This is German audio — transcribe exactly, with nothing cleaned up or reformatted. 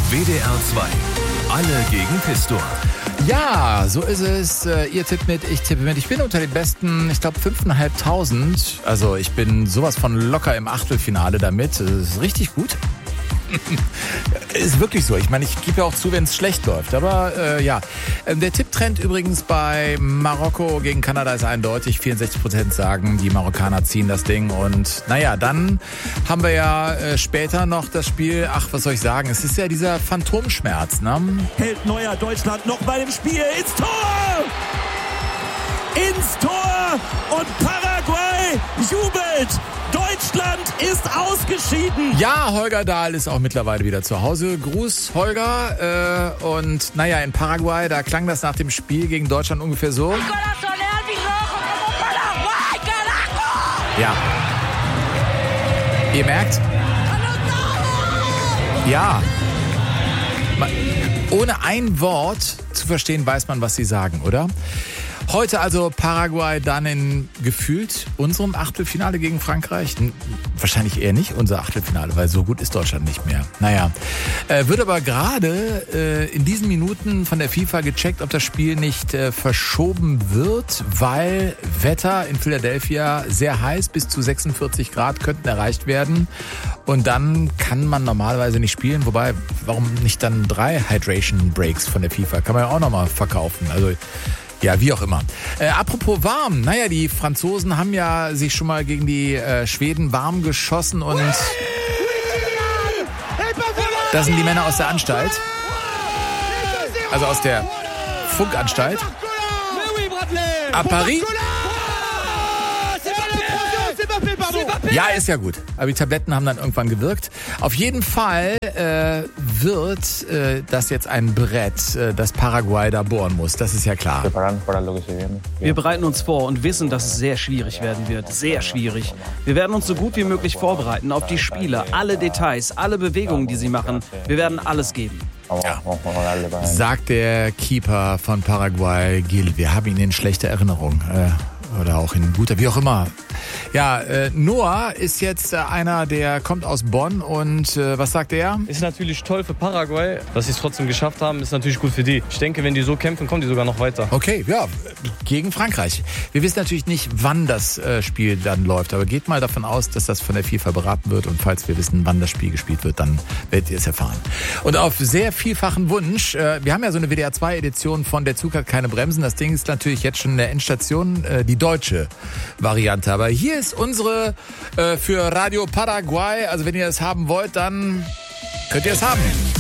W D R zwei. Alle gegen Pistor. Ja, so ist es. Ihr tippt mit, ich tippe mit. Ich bin unter den besten, ich glaube, fünftausendfünfhundert. Also ich bin sowas von locker im Achtelfinale damit. Das ist richtig gut. Ist wirklich so. Ich meine, ich gebe ja auch zu, wenn es schlecht läuft. Aber äh, ja, der Tipptrend übrigens bei Marokko gegen Kanada ist eindeutig. vierundsechzig Prozent sagen, die Marokkaner ziehen das Ding. Und naja, dann haben wir ja äh, später noch das Spiel. Ach, was soll ich sagen? Es ist ja dieser Phantomschmerz, ne? Hält Neuer Deutschland noch bei dem Spiel ins Tor! Ins Tor! Und Paraguay jubelt! Deutschland ist ausgeschieden. Ja, Holger Dahl ist auch mittlerweile wieder zu Hause. Gruß, Holger. Äh, und naja, in Paraguay, da klang das nach dem Spiel gegen Deutschland ungefähr so. Ja. Ihr merkt? Ja. Ohne ein Wort zu verstehen, weiß man, was sie sagen, oder? Heute also Paraguay dann in gefühlt unserem Achtelfinale gegen Frankreich. Wahrscheinlich eher nicht unser Achtelfinale, weil so gut ist Deutschland nicht mehr. Naja, äh, wird aber gerade äh, in diesen Minuten von der FIFA gecheckt, ob das Spiel nicht äh, verschoben wird, weil Wetter in Philadelphia sehr heiß, bis zu sechsundvierzig Grad könnten erreicht werden. Und dann kann man normalerweise nicht spielen. Wobei, warum nicht dann drei Hydration Breaks von der FIFA? Kann man ja auch nochmal verkaufen. Also ja, wie auch immer. Äh, apropos warm, naja, die Franzosen haben ja sich schon mal gegen die äh, Schweden warm geschossen und das sind die Männer aus der Anstalt, also aus der Funkanstalt. À Paris. Ja, ist ja gut. Aber die Tabletten haben dann irgendwann gewirkt. Auf jeden Fall äh, wird äh, das jetzt ein Brett, äh, das Paraguay da bohren muss. Das ist ja klar. Wir bereiten uns vor und wissen, dass es sehr schwierig werden wird. Sehr schwierig. Wir werden uns so gut wie möglich vorbereiten auf die Spieler. Alle Details, alle Bewegungen, die sie machen. Wir werden alles geben. Ja. Sagt der Keeper von Paraguay, Gil. Wir haben ihn in schlechter Erinnerung. Äh, oder auch in guter, wie auch immer. Ja, äh, Noah ist jetzt äh, einer, der kommt aus Bonn und äh, was sagt er? Ist natürlich toll für Paraguay, dass sie es trotzdem geschafft haben, ist natürlich gut für die. Ich denke, wenn die so kämpfen, kommen die sogar noch weiter. Okay, ja, gegen Frankreich. Wir wissen natürlich nicht, wann das äh, Spiel dann läuft, aber geht mal davon aus, dass das von der FIFA beraten wird und falls wir wissen, wann das Spiel gespielt wird, dann werdet ihr es erfahren. Und auf sehr vielfachen Wunsch, äh, wir haben ja so eine W D R zwei Edition von Der Zug hat keine Bremsen, das Ding ist natürlich jetzt schon in der Endstation, äh, die deutsche Variante, aber hier ist unsere äh, für Radio Paraguay. Also wenn ihr es haben wollt, dann könnt ihr es haben.